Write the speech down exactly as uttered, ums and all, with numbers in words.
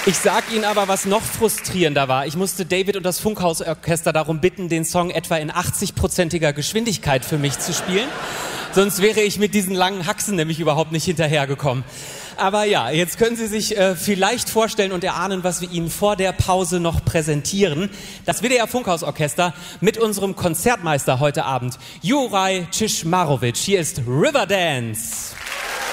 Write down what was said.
Ich sag Ihnen aber, was noch frustrierender war. Ich musste David und das Funkhausorchester darum bitten, den Song etwa in achtzig-prozentiger Geschwindigkeit für mich zu spielen. Sonst wäre ich mit diesen langen Haxen nämlich überhaupt nicht hinterhergekommen. Aber ja, jetzt können Sie sich äh, vielleicht vorstellen und erahnen, was wir Ihnen vor der Pause noch präsentieren. Das W D R Funkhausorchester mit unserem Konzertmeister heute Abend, Juraj Czichmarowicz. Hier ist Riverdance.